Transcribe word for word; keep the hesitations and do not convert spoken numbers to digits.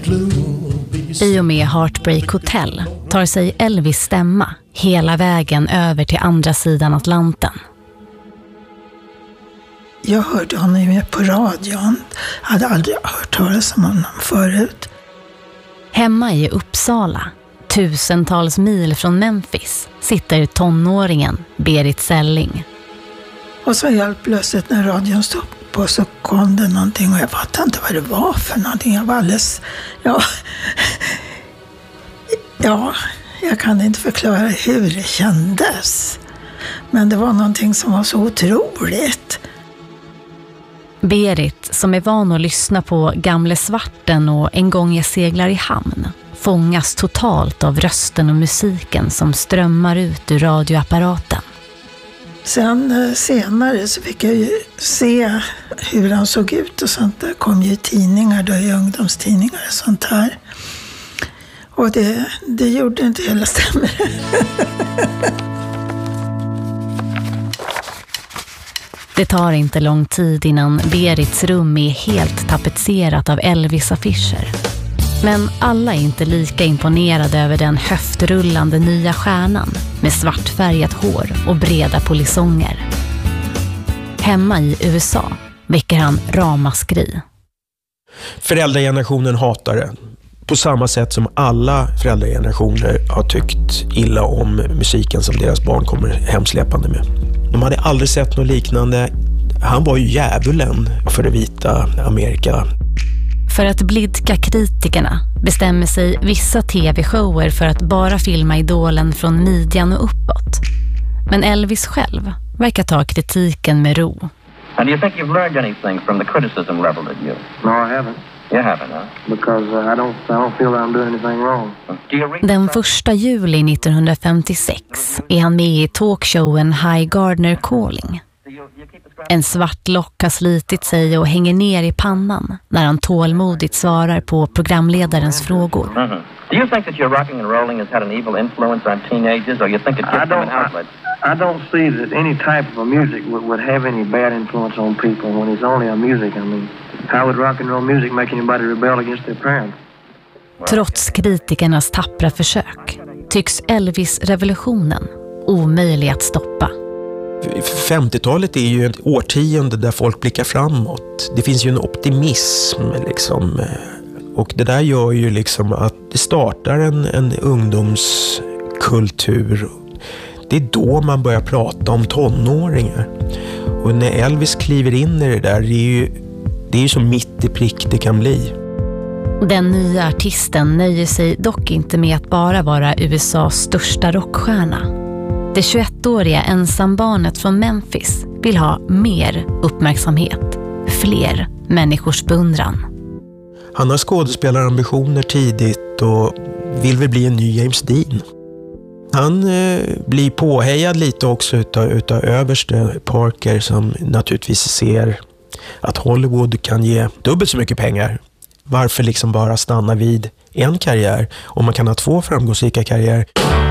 I och med Heartbreak Hotel tar sig Elvis stämma hela vägen över till andra sidan Atlanten. Jag hörde honom ju på radion. Jag hade aldrig hört talas om honom förut. Hemma i Uppsala, tusentals mil från Memphis, sitter tonåringen Berit Selling. Och så helt plötsligt när radion stod på så kom det någonting och jag fattade inte vad det var för någonting. Jag var alldeles... Ja, ja jag kan inte förklara hur det kändes. Men det var någonting som var så otroligt. Berit, som är van att lyssna på Gamle Svarten och En gång jag seglar i hamn, fångas totalt av rösten och musiken som strömmar ut ur radioapparaten. Sen senare så fick jag ju se hur han såg ut och sånt. Det kom ju tidningar då, i ungdomstidningar och sånt här. Och det, det gjorde inte hela stämmer. Det tar inte lång tid innan Berits rum är helt tapetserat av Elvis-affischer. Men alla är inte lika imponerade över den höftrullande nya stjärnan med svartfärgat hår och breda polisonger. Hemma i U S A väcker han ramaskri. Föräldragenerationen hatar det. På samma sätt som alla föräldragenerationer har tyckt illa om musiken som deras barn kommer hemsläpande med. De hade aldrig sett något liknande. Han var ju djävulen för det vita Amerika. För att blidka kritikerna bestämmer sig vissa tv-shower för att bara filma idolen från midjan och uppåt. Men Elvis själv verkar ta kritiken med ro. And do you think you've learned anything from the criticism leveled at you? No, I haven't. You haven't, huh? Because uh, I don't, I don't feel that I'm doing anything wrong. Do you read Den första juli nittonhundrafemtiosex är han med i talkshowen High Gardner Calling. En svart lock har slitit sig och hänger ner i pannan när han tålmodigt svarar på programledarens frågor. Mm-hmm. Do you think that your rocking and rolling has had an evil influence on teenagers, or you think it gives them an outlet? I, I don't see that any type of music would, would have any bad influence on people when it's only a music. I mean, how would rock and roll music make anybody rebel against their parents? Trots kritikernas tappra försök tycks Elvis-revolutionen omöjlig att stoppa. femtiotalet är ju ett årtionde där folk blickar framåt. Det finns ju en optimism liksom. Och det där gör ju liksom att det startar en, en ungdomskultur. Det är då man börjar prata om tonåringar. Och när Elvis kliver in i det där, det är ju, det är ju så mitt i prick det kan bli. Den nya artisten nöjer sig dock inte med att bara vara U S A:s största rockstjärna. Det tjugoettåriga ensambarnet från Memphis vill ha mer uppmärksamhet, fler människors beundran. Han har skådespelarambitioner tidigt och vill väl bli en ny James Dean. Han eh, blir påhejad lite också utav, utav överste Parker som naturligtvis ser att Hollywood kan ge dubbelt så mycket pengar. Varför liksom bara stanna vid en karriär om man kan ha två framgångsrika karriärer?